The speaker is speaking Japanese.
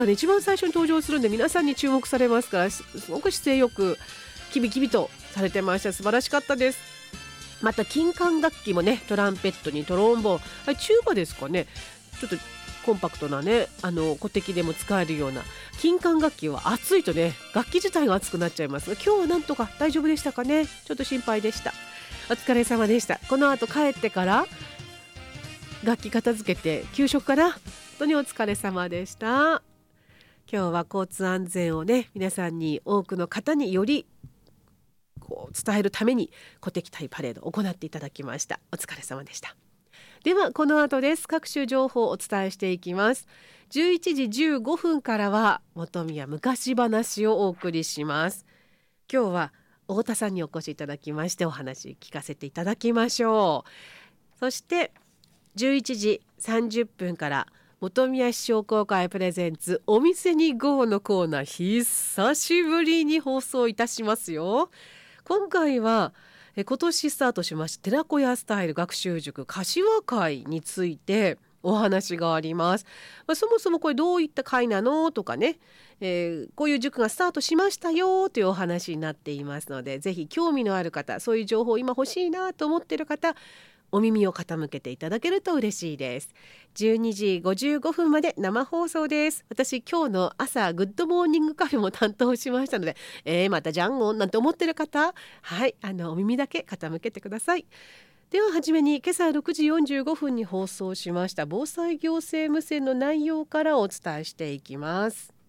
一番最初に登場するんで皆さんに注目されますから、すごく姿勢よくキビキビとされてました。素晴らしかったです。また金管楽器もね、トランペットにトロンボーン、チューバですかね、ちょっとコンパクトなね、小敵でも使えるような金管楽器は熱いとね、楽器自体が熱くなっちゃいますが、今日はなんとか大丈夫でしたかね。ちょっと心配でした。お疲れ様でした。この後帰ってから楽器片付けて給食かな。本当にお疲れ様でした。今日は交通安全をね、皆さんに多くの方により伝えるために鼓笛隊パレードを行っていただきました。お疲れ様でした。ではこの後です。各種情報をお伝えしていきます。11時15分からは本宮昔話をお送りします。今日は太田さんにお越しいただきまして、お話聞かせていただきましょう。そして11時30分から本宮市商工会プレゼンツお店に GO のコーナー、久しぶりに放送いたしますよ。今回は今年スタートしました寺子屋スタイル学習塾柏会についてお話があります。そもそもこれどういった会なのとかね、こういう塾がスタートしましたよというお話になっていますので、ぜひ興味のある方、そういう情報今欲しいなと思っている方、お耳を傾けていただけると嬉しいです。12時55分まで生放送です。私今日の朝グッドモーニングカフェも担当しましたので、またジャンゴンなんて思ってる方、はい、お耳だけ傾けてください。でははじめに今朝6時45分に放送しました防災行政無線の内容からお伝えしていきます。